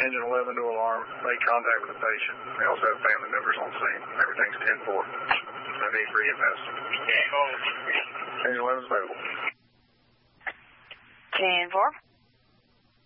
engine 11 to alarm, make contact with the patient. They also have family members on scene. Everything's 10-4. I need for EMS. Engine 11 is available. 10-4.